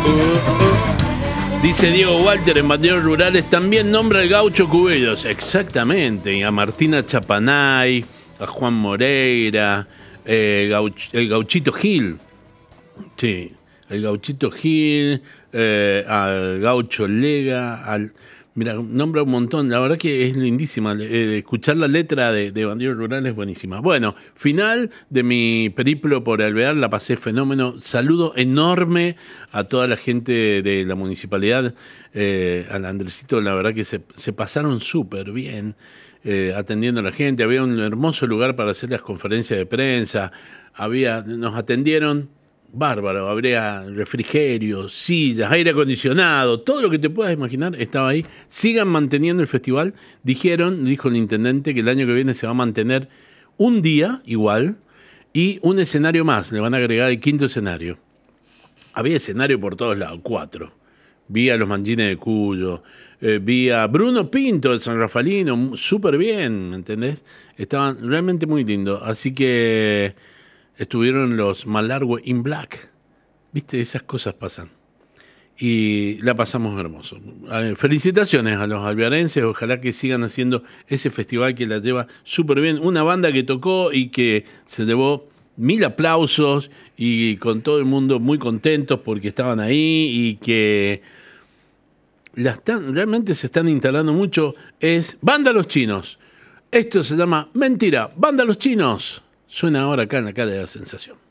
Dice Diego Walter en Banderos Rurales, también nombra al Gaucho Cubellos. Exactamente, y a Martina Chapanay, a Juan Moreira, el Gauchito Gil. Sí, el Gauchito Gil, al Gaucho Lega, mira, nombra un montón. La verdad que es lindísima. Escuchar la letra de Banderos Rurales es buenísima. Bueno, final de mi periplo por Alvear, la pasé fenómeno. Saludo enorme a toda la gente de la municipalidad, al Andresito, la verdad que se pasaron súper bien atendiendo a la gente. Había un hermoso lugar para hacer las conferencias de prensa. Nos atendieron bárbaro, habría refrigerio, sillas, aire acondicionado, todo lo que te puedas imaginar estaba ahí. Sigan manteniendo el festival. Dijo el intendente que el año que viene se va a mantener un día igual y un escenario más, le van a agregar el quinto escenario. Había escenario por todos lados, 4. Vi a los Mangines de Cuyo, vi a Bruno Pinto de San Rafaelino, súper bien, ¿me entendés? Estaban realmente muy lindos, así que estuvieron los Malargüe in Black. Viste, esas cosas pasan. Y la pasamos hermoso. Felicitaciones a los alvearenses, ojalá que sigan haciendo ese festival que la lleva súper bien. Una banda que tocó y que se llevó 1000 aplausos y con todo el mundo muy contentos porque estaban ahí y que realmente se están instalando mucho. Es Banda Los Chinos. Esto se llama Mentira, Banda Los Chinos. Suena ahora acá en la calle de la Sensación.